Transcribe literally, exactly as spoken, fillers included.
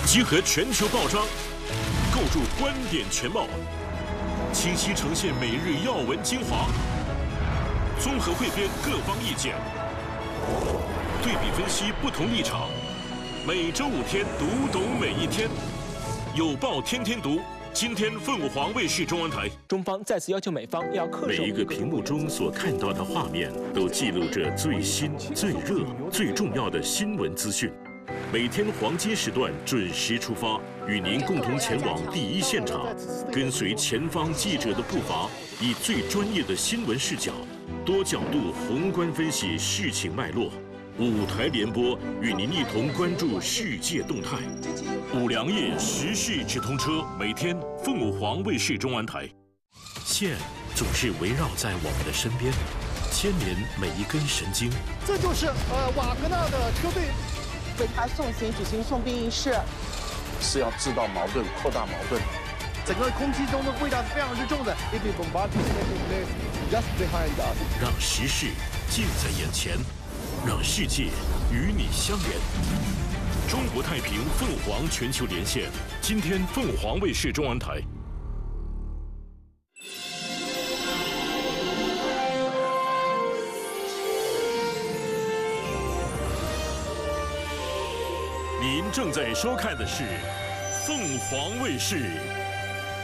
集合全球报章，构筑观点全貌，清晰呈现每日要闻精华，综合汇编各方意见，对比分析不同立场。每周五天，读懂每一天。有报天天读。 今天，凤凰卫视中文台， 中方再次要求美方要恪守。 每一个屏幕中所看到的画面，都记录着最新、最热、最重要的新闻资讯。每天黄金时段准时出发，与您共同前往第一现场，跟随前方记者的步伐，以最专业的新闻视角，多角度宏观分析事情脉络。 五台联播与您一同关注世界动态。五粮液时事直通车，每天凤凰卫视中文台。线总是围绕在我们的身边，牵连每一根神经。 这就是呃瓦格纳的车队为他送行举行送殡仪式， 是要制造矛盾、扩大矛盾。 整个空气中的味道是非常之重的。If the bombardment taking place just behind us， 让时事近在眼前。 让世界与你相连。中国太平凤凰全球连线，今天凤凰卫视中文台。您正在收看的是凤凰卫视